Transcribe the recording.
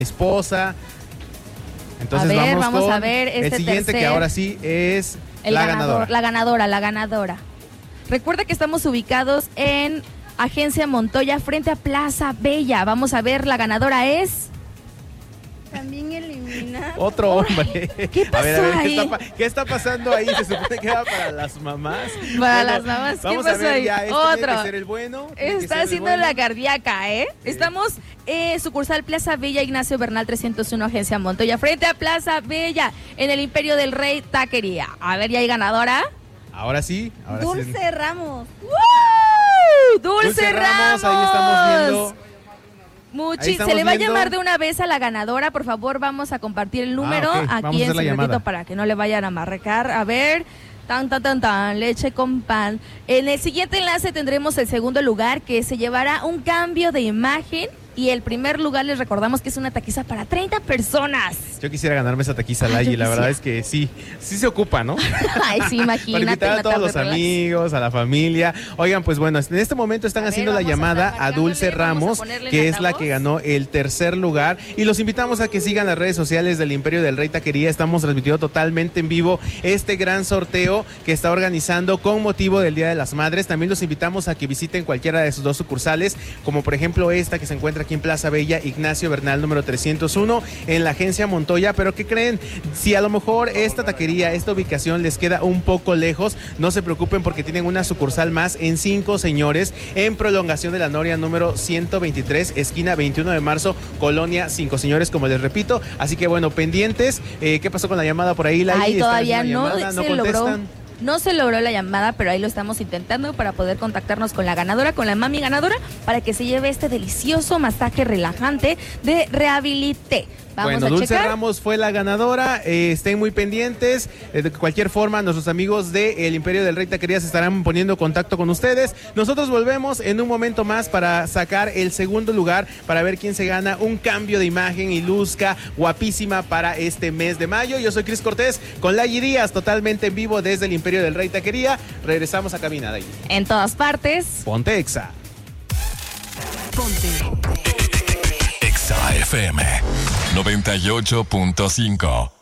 esposa. Entonces vamos a ver el siguiente, que ahora sí es la ganadora. La ganadora. Recuerda que estamos ubicados en Agencia Montoya frente a Plaza Bella. Vamos a ver, la ganadora es... También eliminar. Otro hombre. ¿Qué pasó ahí? ¿Qué está pasando ahí? Se supone que era para las mamás. Las mamás. ¿Qué vamos pasó a ver, ahí? ya, Otro. Tiene que ser el bueno. Está haciendo la cardíaca, ¿eh? Sí. Estamos sucursal Plaza Bella, Ignacio Bernal 301, Agencia Montoya, frente a Plaza Bella, en el Imperio del Rey Taquería. A ver, ¿ya hay ganadora? Ahora sí. Dulce Ramos. ¡Woo! Dulce Ramos. Ahí estamos viendo. Se le va a llamar de una vez a la ganadora. Por favor, vamos a compartir el número aquí en secretito para que no le vayan a marcar. A ver, leche con pan. En el siguiente enlace tendremos el segundo lugar, que se llevará un cambio de imagen. Y el primer lugar, les recordamos que es una taquiza para 30 personas. Yo quisiera ganarme esa taquiza, Layi. La verdad es que sí se ocupa, ¿no? Ay, sí, imagínate. Para invitar a todos los amigos, a la familia. Oigan, pues bueno, en este momento están haciendo la llamada a Dulce Ramos, que es la que ganó el tercer lugar. Y los invitamos a que sigan las redes sociales del Imperio del Rey Taquería. Estamos transmitiendo totalmente en vivo este gran sorteo que está organizando con motivo del Día de las Madres. También los invitamos a que visiten cualquiera de sus dos sucursales, como por ejemplo esta que se encuentra aquí en Plaza Bella, Ignacio Bernal número 301, en la Agencia Montoya. Pero ¿qué creen? Si a lo mejor esta taquería, esta ubicación les queda un poco lejos, no se preocupen, porque tienen una sucursal más en 5 Señores, en Prolongación de la Noria número 123, esquina 21 de marzo, Colonia 5 Señores, como les repito. Así que bueno, pendientes. ¿Qué pasó con la llamada por ahí, Layi? Ahí todavía no se logró. No se logró la llamada, pero ahí lo estamos intentando para poder contactarnos con la ganadora, con la mami ganadora, para que se lleve este delicioso masaje relajante de Rehabilité. Vamos a Dulce checar. Ramos fue la ganadora. Estén muy pendientes. De cualquier forma, nuestros amigos del Imperio del Rey Taquería se estarán poniendo en contacto con ustedes. Nosotros volvemos en un momento más para sacar el segundo lugar, para ver quién se gana un cambio de imagen y luzca guapísima para este mes de mayo. Yo soy Cris Cortés con Layi Díaz, totalmente en vivo desde el Imperio del Rey Taquería. Regresamos a cabina, Layi. En todas partes. Ponte Exa. Ponte Exa FM 98.5.